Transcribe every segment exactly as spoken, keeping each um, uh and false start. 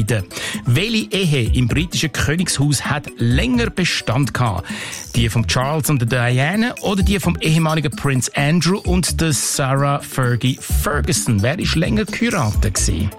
beiden. Welche Ehe im britischen Königshaus hat länger Bestand gehabt? Die von Charles und der Diana oder die vom ehemaligen Prince Andrew und der Sarah Fergie Ferguson? Wer war länger geheiratet gewesen?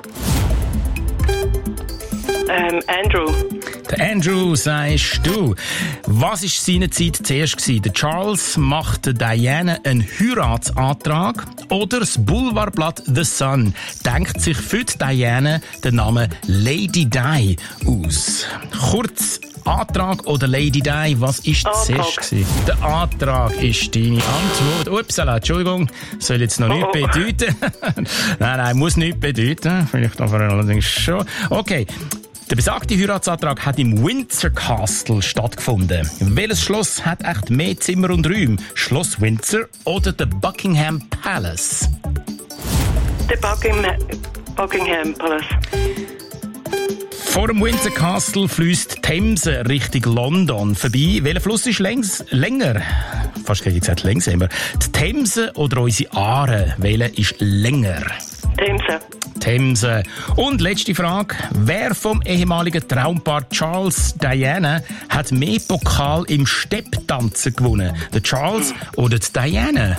Ähm, Andrew. Der Andrew, sagst du. Was war seinerzeit zuerst gewesen? Der Charles macht der Diana einen Heiratsantrag oder das Boulevardblatt The Sun denkt sich für die Diana den Namen Lady Di aus? Kurz, Antrag oder Lady Di, was war zuerst gewesen? Der Antrag ist deine Antwort. Upsala, Entschuldigung, soll jetzt noch nichts bedeuten. nein, nein, muss nichts bedeuten. Vielleicht aber allerdings schon. Okay. Der besagte Heiratsantrag hat im Windsor Castle stattgefunden. Welches Schloss hat echt mehr Zimmer und Räume? Schloss Windsor oder der Buckingham Palace? Der Buckingham, Buckingham Palace. Vor dem Windsor Castle fließt die Themse Richtung London vorbei. Welcher Fluss ist längs, länger? Fast hätte ich gesagt längsamer. Die Themse oder unsere Aare? Welcher ist länger? Themse. Themse. Und letzte Frage. Wer vom ehemaligen Traumpaar Charles Diana hat mehr Pokal im Stepptanzen gewonnen? Der Charles oder die Diana?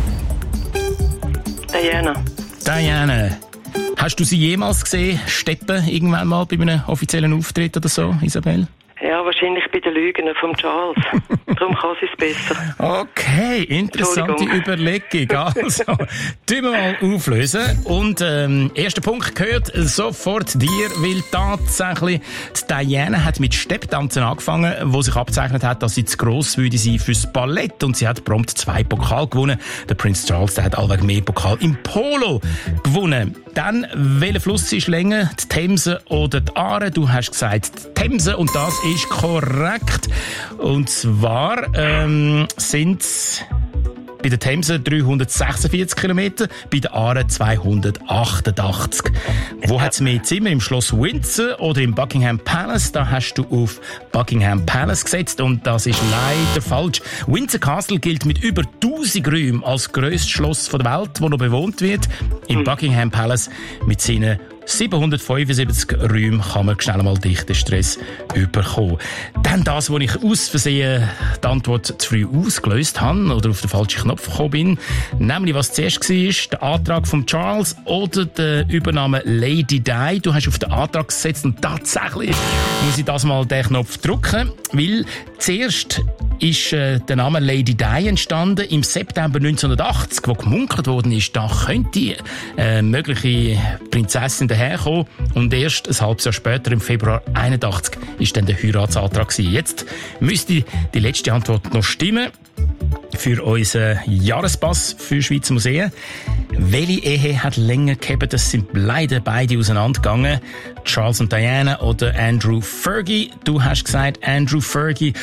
Diana. Diana. Hast du sie jemals gesehen, steppen, irgendwann mal bei einem offiziellen Auftritt oder so, Isabel? Ja, wahrscheinlich bei den Lügen vom Charles. Darum kann sie es besser. Okay, interessante Überlegung. Also, tun wir mal auflösen. Und ähm, erster Punkt gehört sofort dir, weil tatsächlich die Diana hat mit Stepptanzen angefangen, wo sich abzeichnet hat, dass sie zu gross würde sein fürs Ballett. Und sie hat prompt zwei Pokal gewonnen. Der Prinz Charles, der hat allweg mehr Pokal im Polo gewonnen. Dann, welcher Fluss ist länger? Die Themse oder die Aare? Du hast gesagt die Themse und das ist korrekt. Und zwar ähm, sind es bei der Themse dreihundertsechsundvierzig Kilometer, bei der Aare zweihundertachtundachtzig. Wo hat es mehr Zimmer? Im Schloss Windsor oder im Buckingham Palace? Da hast du auf Buckingham Palace gesetzt und das ist leider falsch. Windsor Castle gilt mit über tausend Räumen als grösstes Schloss der Welt, das noch bewohnt wird. Im Buckingham Palace mit seinen siebenhundertfünfundsiebzig Räumen kann man schnell mal dichten Stress bekommen. Dann das, wo ich aus Versehen die Antwort zu früh ausgelöst habe oder auf den falschen Knopf gekommen bin. Nämlich, was zuerst war, der Antrag von Charles oder der Übernahme Lady Di. Du hast auf den Antrag gesetzt und tatsächlich muss ich das mal den Knopf drücken, weil zuerst ist äh, der Name Lady Di entstanden im September neunzehnhundertachtzig, wo gemunkelt worden ist, da könnte äh, mögliche Prinzessin daherkommen. Und erst ein halbes Jahr später, im Februar einundachtzig, ist dann der Heiratsantrag gewesen. Jetzt müsste die letzte Antwort noch stimmen für unseren Jahrespass für Schweizer Museen. Welche Ehe hat länger gehabt? Das sind leider beide auseinandergegangen. Charles und Diana oder Andrew Fergie. Du hast gesagt Andrew Fergie.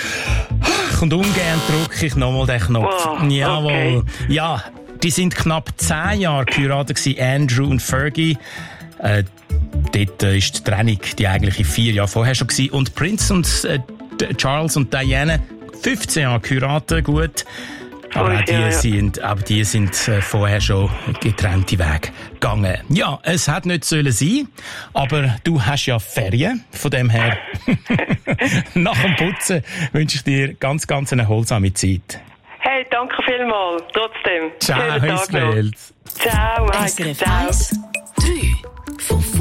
Und ungern drücke ich nochmal den Knopf. Wow, Jawohl. okay. Ja, die sind knapp zehn Jahre geheiratet gewesen, Andrew und Fergie. Äh, dort äh, ist die Trennung die eigentliche vier Jahre vorher schon gewesen. Und Prince und äh, Charles und Diana fünfzehn Jahre geheiratet, gut. Aber auch die ja, ja. sind, aber die sind äh, vorher schon getrennte Wege gegangen. Ja, es hat nicht sollen sein, aber du hast ja Ferien. Von dem her, nach dem Putzen wünsche ich dir ganz, ganz eine erholsame Zeit. Hey, danke vielmals. Trotzdem. Ciao, Schönen Tag noch. Isabel. Ciao, Mike. S R F eins, drei von